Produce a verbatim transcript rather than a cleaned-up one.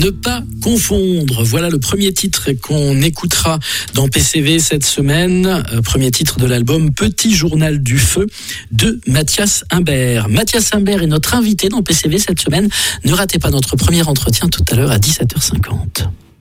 Ne pas confondre, voilà le premier titre qu'on écoutera dans P C V cette semaine. Euh, premier titre de l'album Petit Journal du Feu de Mathias Imbert. Mathias Imbert est notre invité dans P C V cette semaine. Ne ratez pas notre premier entretien tout à l'heure à dix-sept heures cinquante.